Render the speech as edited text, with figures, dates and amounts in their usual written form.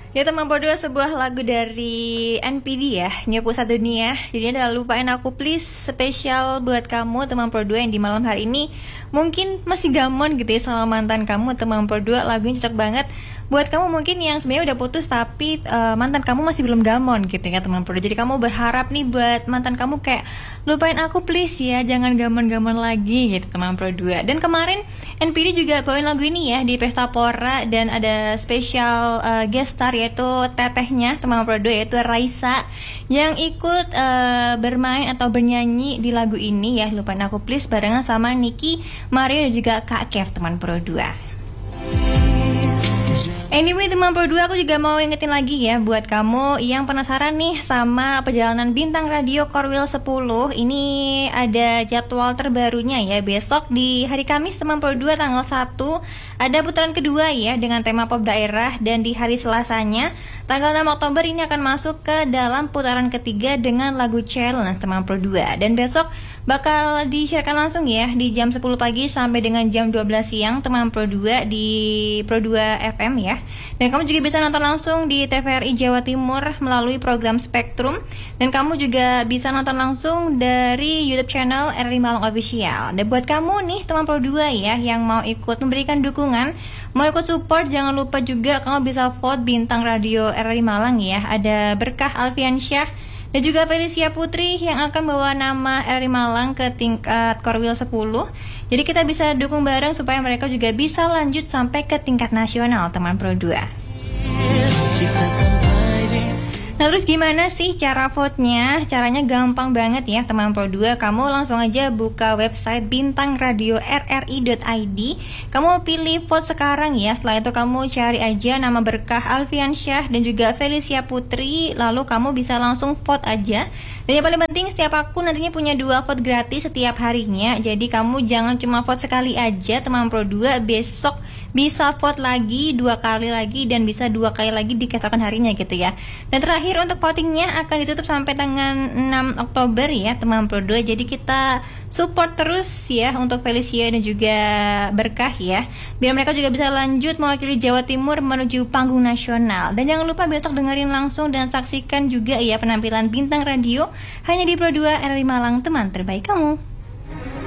Ya teman berdua, sebuah lagu dari NPD ya, Nyapu Satu Dunia. Jadi adalah Lupain Aku Please, spesial buat kamu teman berdua yang di malam hari ini mungkin masih gamon gitu ya sama mantan kamu teman berdua. Lagunya cocok banget buat kamu mungkin yang sebenarnya udah putus tapi mantan kamu masih belum gamon gitu ya teman berdua. Jadi kamu berharap nih buat mantan kamu kayak lupain aku please ya, jangan gamon-gamon lagi gitu teman berdua. Dan kemarin NPD juga bawain lagu ini ya di Pesta Pora dan ada spesial guest star yaitu tetehnya teman berdua yaitu Raisa yang ikut bermain atau bernyanyi di lagu ini ya, lupain aku please, barengan sama Niki, Mario dan juga Kak Kev teman berdua. Anyway teman berdua, aku juga mau ingetin lagi ya buat kamu yang penasaran nih sama perjalanan Bintang Radio Korwil 10. Ini ada jadwal terbarunya ya. Besok di hari Kamis teman berdua tanggal 1 ada putaran kedua ya dengan tema pop daerah. Dan di hari Selasanya tanggal 6 Oktober ini akan masuk ke dalam putaran ketiga dengan lagu Challenge teman berdua. Dan besok bakal disiarkan langsung ya di jam 10 pagi sampai dengan jam 12 siang teman Pro 2 di Pro 2 FM ya. Dan kamu juga bisa nonton langsung di TVRI Jawa Timur melalui program Spektrum. Dan kamu juga bisa nonton langsung dari YouTube channel RRI Malang Official. Dan buat kamu nih teman Pro 2 ya yang mau ikut memberikan dukungan, mau ikut support, jangan lupa juga kamu bisa vote Bintang Radio RRI Malang ya. Ada Berkah Alfiansyah dan juga Felicia Putri yang akan bawa nama RRI Malang ke tingkat Korwil 10. Jadi kita bisa dukung bareng supaya mereka juga bisa lanjut sampai ke tingkat nasional teman Pro 2. Nah terus gimana sih cara vote-nya? Caranya gampang banget ya teman Pro 2. Kamu langsung aja buka website bintangradio.rri.id. Kamu pilih vote sekarang ya. Setelah itu kamu cari aja nama Berkah Alfiansyah dan juga Felicia Putri. Lalu kamu bisa langsung vote aja. Dan yang paling penting setiap akun nantinya punya 2 vote gratis setiap harinya. Jadi kamu jangan cuma vote sekali aja teman Pro 2. Besok bisa vote lagi 2 kali lagi dan bisa 2 kali lagi di keesokan harinya gitu ya. Dan terakhir untuk votingnya akan ditutup sampai tanggal 6 Oktober ya teman Pro 2. Jadi kita support terus ya untuk Felicia dan juga Berkah ya, biar mereka juga bisa lanjut mewakili Jawa Timur menuju panggung nasional. Dan jangan lupa besok dengerin langsung dan saksikan juga ya penampilan Bintang Radio hanya di Pro 2 RRI Malang, teman terbaik kamu.